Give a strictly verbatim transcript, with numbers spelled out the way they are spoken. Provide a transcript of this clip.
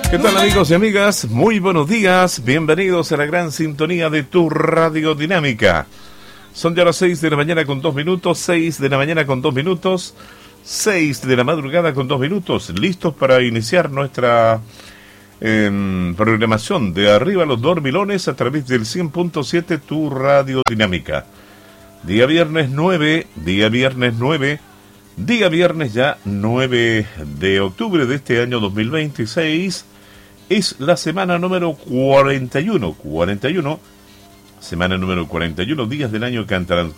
¿Qué tal, amigos y amigas? Muy buenos días, bienvenidos a la gran sintonía de tu Radio Dinámica. Son ya las seis de la mañana con dos minutos, seis de la mañana con dos minutos, seis de la madrugada con dos minutos, listos para iniciar nuestra eh, programación de Arriba los Dormilones a través del cien punto siete Tu Radio Dinámica. Día viernes nueve, día viernes nueve, día viernes ya nueve de octubre de este año dos mil veintiséis. Es la semana número cuarenta y uno, cuarenta y uno, semana número cuarenta y uno, días del año que han transcurrido.